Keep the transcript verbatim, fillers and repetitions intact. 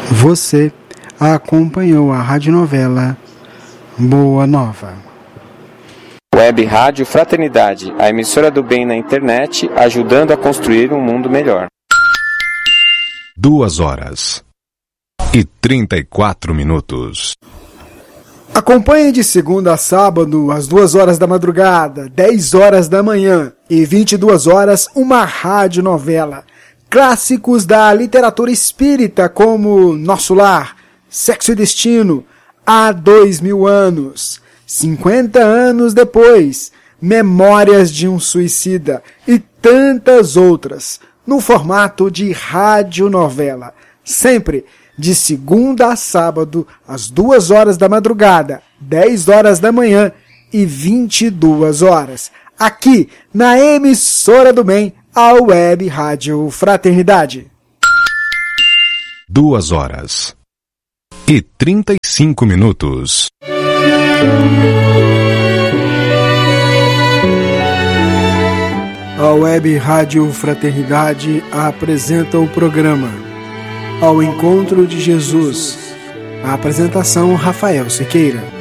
Você acompanhou a radionovela Boa Nova. Web Rádio Fraternidade, a emissora do bem na internet, ajudando a construir um mundo melhor. Duas horas e trinta e quatro minutos. Acompanhe de segunda a sábado, às duas horas da madrugada, dez horas da manhã e vinte e duas horas, uma radionovela. Clássicos da literatura espírita como Nosso Lar, Sexo e Destino, Há Dois Mil Anos, cinquenta anos depois, Memórias de um Suicida e tantas outras, no formato de radionovela, sempre de segunda a sábado, às duas horas da madrugada, dez horas da manhã e vinte e duas horas, aqui na emissora do bem, a Web Rádio Fraternidade. Duas horas e trinta e cinco minutos. A Web Rádio Fraternidade apresenta o programa Ao Encontro de Jesus. A apresentação Rafael Siqueira.